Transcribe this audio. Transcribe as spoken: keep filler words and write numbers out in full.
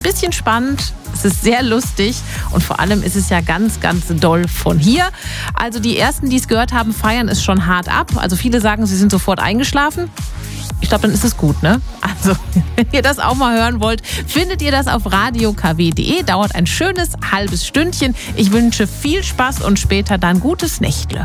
bisschen spannend, es ist sehr lustig und vor allem ist es ja ganz, ganz doll von hier. Also die Ersten, die es gehört haben, feiern es schon hart ab. Also viele sagen, sie sind sofort eingeschlafen. Ich glaube, dann ist es gut, ne? Also, wenn ihr das auch mal hören wollt, findet ihr das auf radio k w punkt d e. Dauert ein schönes halbes Stündchen. Ich wünsche viel Spaß und später dann gutes Nächtle.